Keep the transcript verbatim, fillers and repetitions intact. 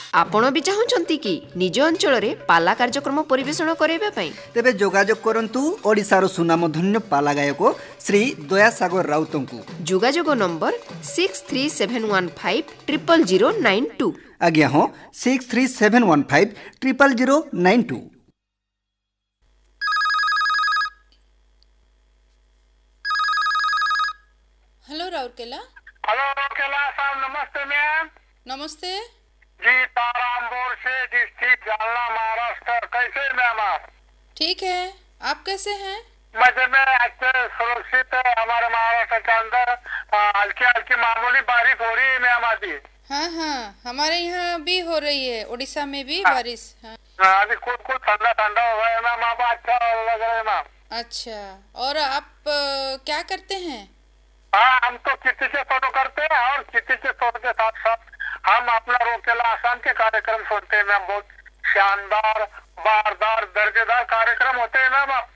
आपण भी चाहूछंती कि निज अंचल रे पाला कार्यक्रम परिवेषण करेबा पई तेबे जोगाजोग करंतु ओडिसार सुनामधन्य पाला गायक Shri Dayasagar राउतंकु। जोगाजोग number six three seven one five triple zero nine to. आज्ञा हो six three seven one five triple zero nine to. Hello Rourkela. Hello Rourkela साहब, नमस्ते मैम। नमस्ते जी, तारामपुर से डिस्ट्रिक्ट जालना महाराष्ट्र। कैसे मैम आप? ठीक है, आप कैसे हैं? मजे में, अच्छे सुरक्षित है। हमारे महाराष्ट्र के अंदर हल्की हल्की मामूली बारिश हो रही है मैम अभी। हाँ हाँ, हमारे यहाँ भी हो रही है, उड़ीसा में भी हाँ। बारिश। हाँ। हाँ, अभी कुछ कुछ ठंडा ठंडा हो गया मैम, आप अच्छा लग रहा है मैम। अच्छा, और आप अ, क्या करते हैं? हाँ, हम तो किसी से फोटो करते हैं और किसी से फोटो के साथ साथ हम अपना रोकेला आसाम के कार्यक्रम सुनते हैं मैम। बहुत शानदार, बारदार, दर्जेदार कार्यक्रम होते हैं मैम। आप